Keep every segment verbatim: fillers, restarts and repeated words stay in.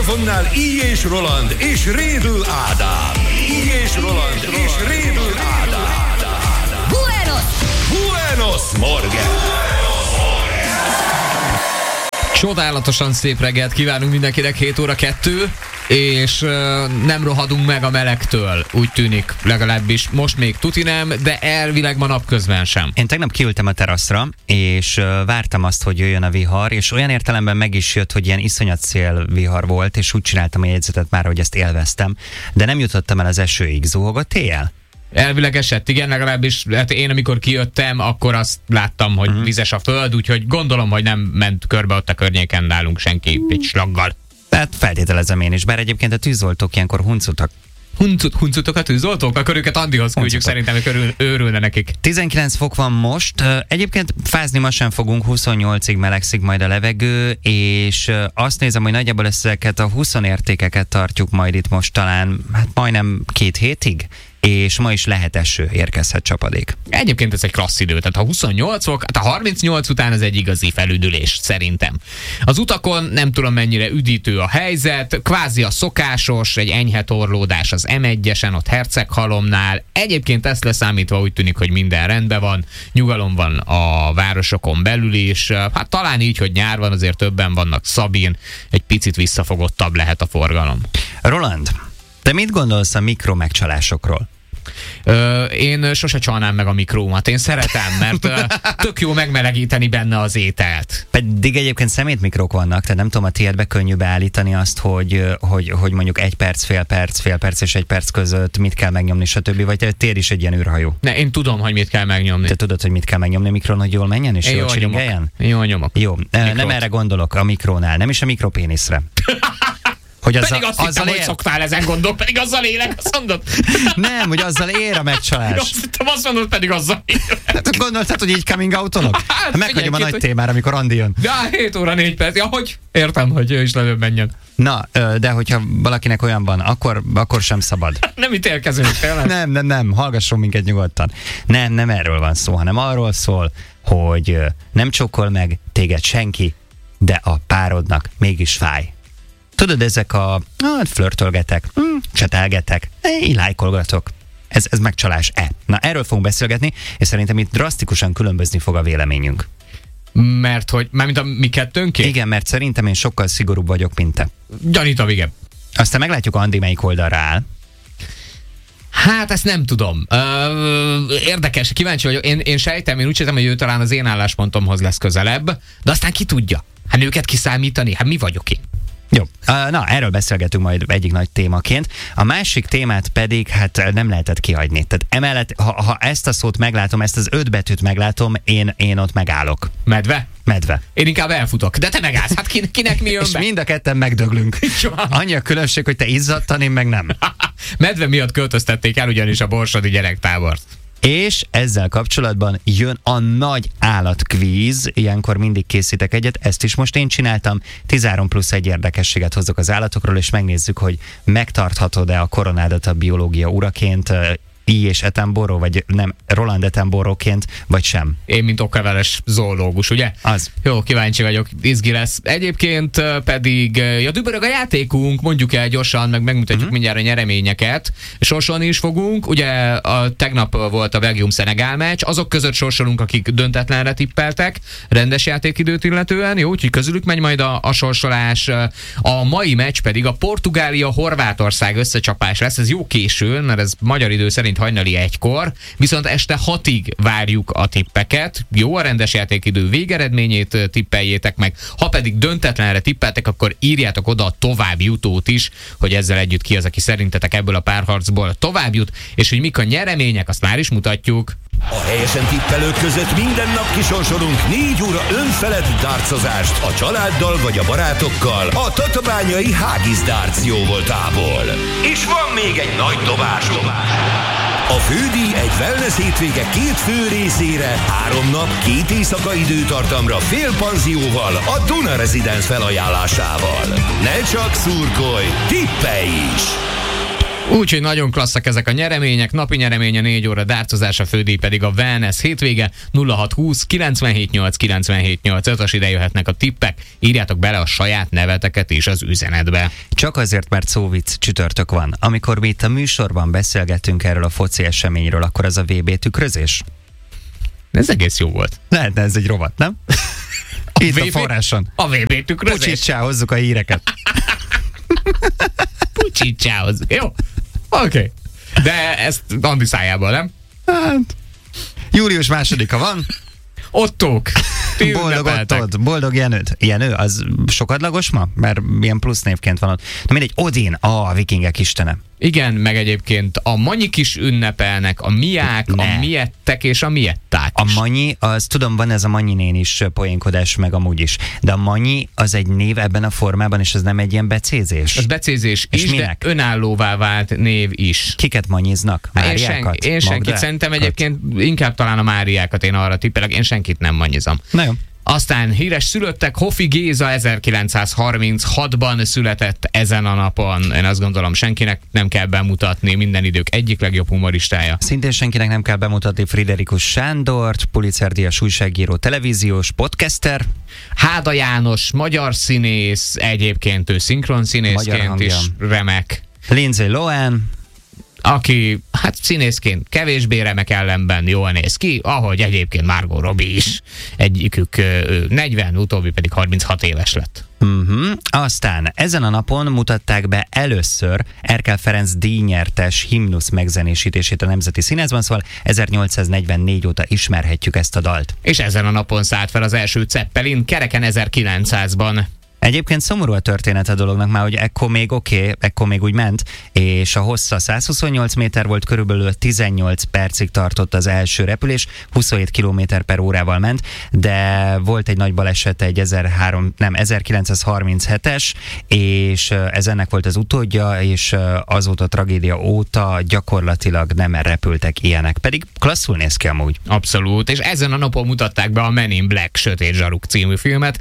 mikrofonnál Így és Roland és Rédl Ádám. Így és Roland és Rédl Ádám. Buenos! Buenos Morgen! Csodálatosan szép reggelt kívánunk mindenkinek, hét óra kettő, és uh, nem rohadunk meg a melegtől, úgy tűnik, legalábbis most még tuti nem, de elvileg ma napközben sem. Én tegnap kiültem a teraszra, és uh, vártam azt, hogy jöjjön a vihar, és olyan értelemben meg is jött, hogy ilyen iszonyat szélvihar volt, és úgy csináltam a jegyzetet már, hogy ezt élveztem, de nem jutottam el az esőig. Zuhogott éjjel? Elvileg esett, igen, legalábbis hát én amikor kijöttem, akkor azt láttam, hogy uh-huh. vizes a föld, úgyhogy gondolom, hogy nem ment körbe ott a környéken nálunk senki egy slaggal. Tehát feltételezem én is, bár egyébként a tűzoltók ilyenkor huncutak. Huncut, huncutok a tűzoltók? Akkor őket Andihoz küldjük, szerintem ők örül, őrülne nekik. tizenkilenc fok van most, egyébként fázni ma sem fogunk, huszonnyolcig melegszik majd a levegő, és azt nézem, hogy nagyjából ezeket a húsz értékeket tartjuk majd itt most talán, hát majdnem két hétig, és ma is lehet eső, érkezhet csapadék. Egyébként ez egy klassz idő, tehát ha huszonnyolc fok, hát a harmincnyolc után ez egy igazi felüdülés, szerintem. Az utakon nem tudom mennyire üdítő a helyzet, kvázi a szokásos, egy enyhe torlódás az em egyesen, ott Herceghalomnál. Egyébként ezt leszámítva úgy tűnik, hogy minden rendben van, nyugalom van a városokon belül is, hát talán így, hogy nyár van, azért többen vannak Szabin, egy picit visszafogottabb lehet a forgalom. Roland, te mit gondolsz a mikromegcsalásokról? Ö, én sose csalnám meg a mikrómat. Én szeretem, mert ö, tök jó megmelegíteni benne az ételt. Pedig egyébként szemétmikrók vannak, tehát nem tudom, a tiédbe könnyű beállítani azt, hogy, hogy, hogy mondjuk egy perc, fél perc, fél perc és egy perc között mit kell megnyomni, stb. Vagy te tér is egy ilyen űrhajó. Ne, én tudom, hogy mit kell megnyomni. Te tudod, hogy mit kell megnyomni a mikron, hogy jól menjen és én jól csiringeljen? Jól nyomok. Jó, Mikrót. nem erre gondolok a mikrónál, nem is a mikropéniszre. Hogy pedig azt hittem, azzal ér... hogy szoktál ezen gondolni, pedig azzal élek, azt mondod. Nem, hogy azzal ér a megcsalás. Azt hittem, azt mondod, pedig azzal ér. Hát gondoltad, hogy így coming out-olok? Hát, meghagyom a nagy hogy... témára, amikor Andi jön. De hét óra négy perc. Ja, hogy? Értem, hogy ő is lelőbb menjen. Na, de hogyha valakinek olyan van, akkor, akkor sem szabad. Nem ítélkezünk, tényleg? Nem, nem, nem, hallgasson minket nyugodtan. Nem, nem erről van szó, hanem arról szól, hogy nem csókol meg téged senki, de a párodnak mégis fáj. Tudod, ezek a... Hát flörtölgetek, hm, csetelgetek, így lájkolgatok. Ez, ez megcsalás-e? Na, erről fogunk beszélgetni, és szerintem itt drasztikusan különbözni fog a véleményünk. Mert hogy... Mármint a mi kettőnké? Igen, mert szerintem én sokkal szigorúbb vagyok, mint te. Gyanítom, igen. Aztán meglátjuk, Andi melyik oldalra áll. Hát ezt nem tudom. Ö, érdekes, kíváncsi vagyok. Én, én sejtem, én úgy sejtem, hogy ő talán az én álláspontomhoz lesz közelebb, de aztán ki tudja. Hát őket kiszámítani? Hát mi vagyok én? Jó, na erről beszélgetünk majd egyik nagy témaként. A másik témát pedig hát nem lehetett kihagyni. Tehát emellett, ha, ha ezt a szót meglátom, ezt az öt betűt meglátom, én, én ott megállok. Medve? Medve. Én inkább elfutok. De te megállsz. Hát kinek, kinek mi jön És be? mind a ketten megdöglünk. Annyi a különbség, hogy te izzadtan, én meg nem. Medve miatt költöztették el ugyanis a borsodi gyerektábort. És ezzel kapcsolatban jön a nagy állatkvíz, ilyenkor mindig készítek egyet, ezt is most én csináltam, tizenhárom plusz egy érdekességet hozok az állatokról, és megnézzük, hogy megtarthatod-e a koronádat a biológia uraként, I. és Attenborough, vagy nem, Roland Attenboroughként, vagy sem. Én, mint okleveles zoológus, ugye? Az. Jó, kíváncsi vagyok, izgi lesz. Egyébként pedig, ja, dübörög a játékunk, mondjuk el gyorsan, meg megmutatjuk uh-huh. mindjárt a nyereményeket. Sorsolni is fogunk, ugye a, tegnap volt a Belgium-Szenegál meccs, azok között sorsolunk, akik döntetlenre tippeltek, rendes játékidőt illetően, jó, úgyhogy közülük megy majd a, a sorsolás. A mai meccs pedig a Portugália-Horvátország összecsapás lesz, ez jó későn, mert ez magyar idő szerint hajnali egykor, viszont este hatig várjuk a tippeket. Jó, a rendes játékidő végeredményét tippeljétek meg. Ha pedig döntetlenre tippeltek, akkor írjátok oda a tovább jutót is, hogy ezzel együtt ki az, aki szerintetek ebből a párharcból tovább jut, és hogy mik a nyeremények, azt már is mutatjuk. A helyesen tippelők között minden nap kisorsolunk négy óra önfelett dárcozást a családdal vagy a barátokkal a tatabányai Hágis Darts jóvoltából. És van még egy nagy dobásunk. A fődíj egy wellness hétvége két fő részére, három nap, két éjszaka időtartamra fél panzióval a Duna Residence felajánlásával. Ne csak szurkolj, tippelj is! Úgyhogy nagyon klasszak ezek a nyeremények, napi nyereménye négy óra dárcozás, a fődíj pedig a wellness hétvége. Nulla hat húsz kilencvenhét nyolc kilencvenhét nyolc ötös, ide jöhetnek a tippek, írjátok bele a saját neveteket is az üzenetbe. Csak azért, mert szóvic csütörtök van. Amikor mi itt a műsorban beszélgettünk erről a foci eseményről, akkor az a vé bé tükrözés? Ez egész jó volt. Lehetne ez egy rovat, nem? A Itt vé bé, a forráson. A vé bé tükrözés. Pucsítsá, hozzuk a híreket. Pucsítsá, hozzuk. Jó? Oké. Okay. De ezt Andi szájából, nem? Hát, július másodika van. Ottók. Boldog Ottód, boldog Jenőd. Jenő, az sokadlagos ma? Mert milyen plusz névként van ott. Na mindegy, Odin, a vikingek istene. Igen, meg egyébként a Manyik is ünnepelnek, a Miák, ne. a Miettek és a Mietták A is. Manyi, az tudom, van ez a Mannyi is poénkodás, meg amúgy is. De a Manyi az egy név ebben a formában, és az nem egy ilyen becézés. Az becézés és is, minek? de önállóvá vált név is. Kiket manyiznak? Máriákat? Én, senki, én senkit, szerintem egyébként inkább talán a Máriákat, én arra tippelek, én senkit nem manyizom. Na jó. Aztán híres szülöttek, Hofi Géza ezerkilencszázharminchatban született ezen a napon. Én azt gondolom, senkinek nem kell bemutatni, minden idők egyik legjobb humoristája. Szintén senkinek nem kell bemutatni Friderikus Sándort, Pulitzer-díjas újságíró, televíziós, podcaster. Háda János, magyar színész, egyébként ő szinkronszínészként is remek. Lindsay Lohan, aki hát színészként kevésbé remek, ellenben jól néz ki, ahogy egyébként Margot Robbie is. Egyikük negyven, utóbbi pedig harminchat éves lett. Uh-huh. Aztán ezen a napon mutatták be először Erkel Ferenc díjnyertes himnusz megzenésítését a Nemzeti Színházban, szóval ezernyolcszáznegyvennégy óta ismerhetjük ezt a dalt. És ezen a napon szállt fel az első Zeppelin, kereken ezerkilencszázban. Egyébként szomorú a történet a dolognak, már hogy ekkor még oké, okay, ekkor még úgy ment, és a hossza százhuszonnyolc méter volt, körülbelül tizennyolc percig tartott az első repülés, huszonhét kilométer per órával ment, de volt egy nagy baleset, egy ezerhárom, nem, ezerkilencszázharminchetes, és ez ennek volt az utódja, és azóta tragédia óta gyakorlatilag nem repültek ilyenek, pedig klasszul néz ki amúgy. Abszolút, és ezen a napon mutatták be a Men in Black Sötét Zsaruk című filmet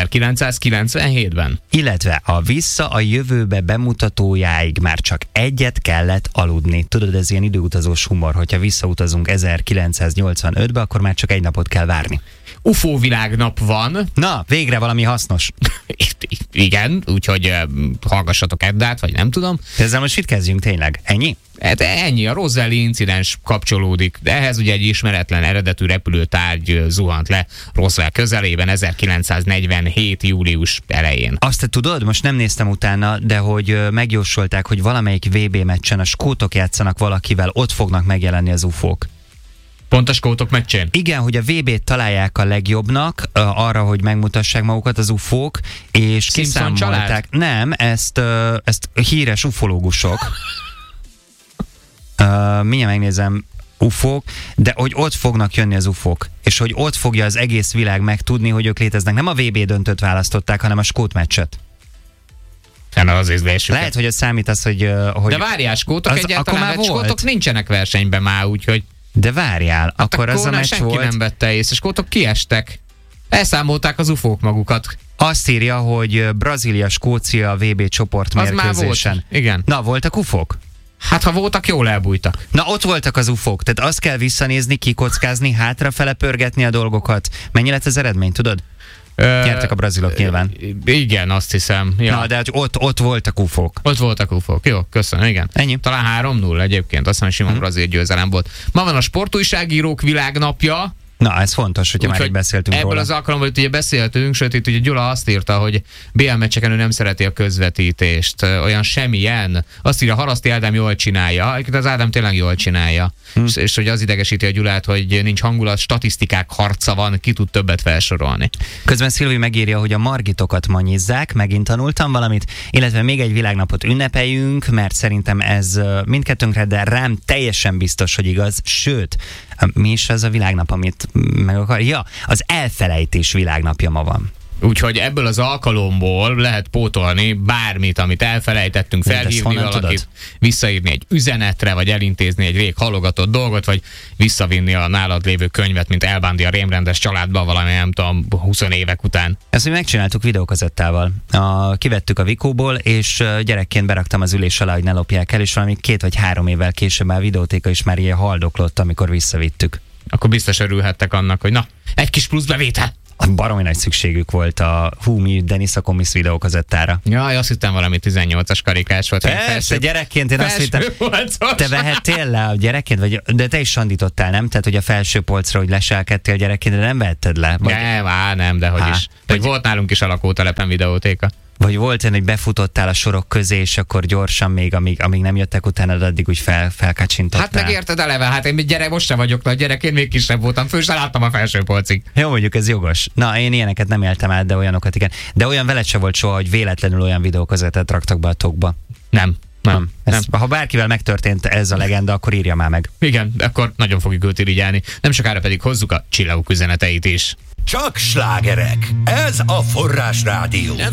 ezerkilencszázkilencvenhétben. Illetve a Vissza a jövőbe bemutatójáig már csak egyet kellett aludni. Tudod, ez ilyen időutazós humor, hogyha visszautazunk ezerkilencszáznyolcvanötbe, akkor már csak egy napot kell várni. u f o világnap van. Na, végre valami hasznos. Igen, úgyhogy uh, hallgassatok Eddát, vagy nem tudom. De ezzel most mit kezdjünk tényleg? Ennyi? Hát ennyi, a Roselli incidens kapcsolódik. De ehhez ugye egy ismeretlen eredetű repülőtárgy zuhant le Roswell közelében ezerkilencszáznegyvenhét. július elején. Azt te tudod, most nem néztem utána, de hogy megjósolták, hogy valamelyik vé bé meccsen a skótok játszanak valakivel, ott fognak megjelenni az ufók. Pont a skótok meccsén? Igen, hogy a vé bét találják a legjobbnak uh, arra, hogy megmutassák magukat az ufók, és Simpson kiszámolták. család? Nem, ezt, uh, ezt híres ufológusok. uh, mindjárt megnézem, ufók, de hogy ott fognak jönni az ufók, és hogy ott fogja az egész világ megtudni, hogy ők léteznek. Nem a vé bé döntőt választották, hanem a skót meccset. Lehet, hogy az számít az, hogy... Uh, hogy de várjál, skótok az, egyáltalán, mert skótok nincsenek versenyben már, úgyhogy... De várjál, hát akkor az a meccs senki volt... nem vette észre, skótok kiestek. Elszámolták az ufók magukat. Azt írja, hogy Brazília-Skócia a vé bé csoportmérkőzésen. Volt. Igen. Na, voltak ufók? Hát, ha voltak, jól elbújtak. Na, ott voltak az ufók, tehát azt kell visszanézni, kikockázni, hátrafele pörgetni a dolgokat. Mennyi lett az eredmény, tudod? Nyertek a brazilok nyilván. Igen, azt hiszem. Ja. Na, de hát ott, ott voltak ufók. Ott voltak ufók. Jó, köszönöm, igen. Ennyi. Talán három null egyébként, azt hiszem sima hmm. brazil győzelem volt. Ma van a sportújságírók világnapja. Na, ez fontos, hogyha úgy, már így beszéltünk ebből róla. az alkalomból itt ugye beszéltünk, sőt itt ugye Gyula azt írta, hogy bé el meccseken ő nem szereti a közvetítést, olyan semmilyen. Azt írja, Haraszti Ádám jól csinálja, az Ádám tényleg jól csinálja. Hmm. És, és hogy az idegesíti a Gyulát, hogy nincs hangulat, statisztikák harca van, ki tud többet felsorolni. Közben Szilvi megírja, hogy a margitokat manyizzák, megint tanultam valamit, illetve még egy világnapot ünnepeljünk, mert szerintem ez mindkettőnkre, de rám teljesen biztos, hogy igaz, sőt, mi is az a világnap, amit meg akar? Ja, az elfelejtés világnapja ma van. Úgyhogy ebből az alkalomból lehet pótolni bármit, amit elfelejtettünk, felhívni valakit, tudod? Visszaírni egy üzenetre, vagy elintézni egy rég halogatott dolgot, vagy visszavinni a nálad lévő könyvet, mint elbándi a rémrendes családba valami, nem tudom, húsz évek után. Ezt mi megcsináltuk videókazettával. A, kivettük a Vikóból, és gyerekként beraktam az ülés alá, hogy ne lopják el, és valami két vagy három évvel később már a videótéka is már ilyen haldoklott, amikor visszavittük. Akkor biztos örülhettek annak, hogy na, egy kis plusz bevétel. Baromi nagy szükségük volt a Humi Denis a Komisz videókazettára. Jaj, azt hittem valami tizennyolcas karikás volt. Persze, felső, gyerekként én azt hittem, te vehettél le a gyerekként, vagy, de te is sandítottál, nem? Tehát, hogy a felső polcra, hogy leselkedtél gyerekként, de nem vehetted le? Vagy... Nem, á, nem, de hogy há, is. Vagy... Volt nálunk is a lakótelepen videótéka. Vagy volt olyan, hogy befutottál a sorok közé, és akkor gyorsan még, amíg, amíg nem jöttek utána, addig úgy fel, felkacsintottál. Hát megérted eleve, hát én gyerek, most sem vagyok nagy gyerek, én még kisebb voltam, fő se láttam a felső polcig. Jó, mondjuk ez jogos. Na, én ilyeneket nem éltem át, de olyanokat igen. De olyan veled se volt soha, hogy véletlenül olyan videókazetet raktak be a tokba. Nem. Nem, nem. Ez, nem. Ha bárkivel megtörtént ez a legenda, akkor írja már meg. Igen, akkor nagyon fogjuk őt irigyelni. Nem sokára pedig hozzuk a csillagok üzeneteit is. Csak slágerek. Ez a Forrás Rádió.